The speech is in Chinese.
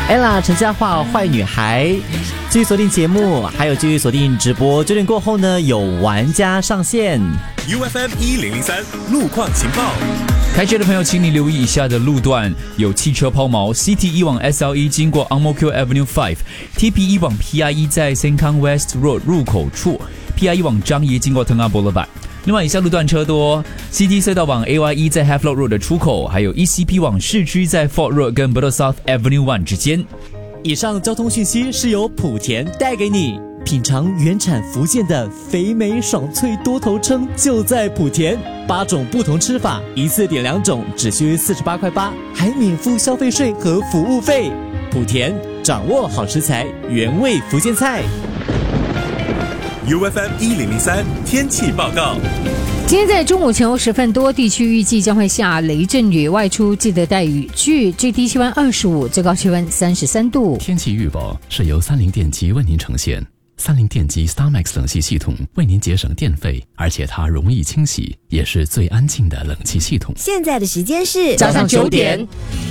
ella 陈嘉桦坏女孩。继续锁定节目，还有继续锁定直播。9点过后呢，有玩家上线。 UFM 1003路况情报。 开车的朋友，请你留意以下的路段：有汽车抛锚 ，CT 一往 SLE 经过 Ang Mo Kio Avenue 5，TP 一往 PIE 在 Sengkang West Road 入口处 ，PIE 往张掖经过 Tengah Boulevard。另外，以下路段车多 ：CT 隧道往 AYE 在 Havelock Road 的出口，还有 ECP 往市区在 Fort Road 跟 Bedok South Avenue 1之间。 以上交通讯息是由莆田带给你。品尝原产福建的肥美爽脆多头鲭，就在莆田，8种不同吃法，一次点2种，只需48块8，还免付消费税和服务费。莆田掌握好食材，原味福建菜。 UFM 1003天气报告。 今天在中午前后时分，多地区预计将会下雷阵雨，外出记得带雨具。最低气温25，最高气温33度。 天气预报是由30电机为您呈现。30电机 StarMax 冷气系统为您节省电费，而且它容易清洗，也是最安静的冷气系统。 现在的时间是早上9点。